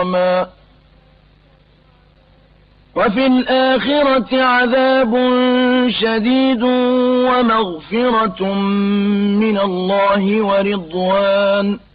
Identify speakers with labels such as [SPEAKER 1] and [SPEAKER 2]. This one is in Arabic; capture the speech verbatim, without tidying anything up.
[SPEAKER 1] حطاما وفي الآخرة عذاب شديد ومغفرة من الله ورضوان